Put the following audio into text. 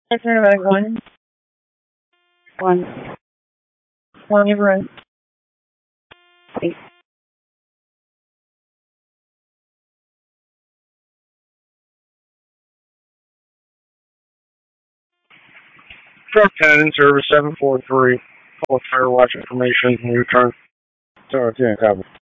That's about one. One. One, you run. Truck 10 in service 743. Call fire watch information when you return. Tower 10, copy.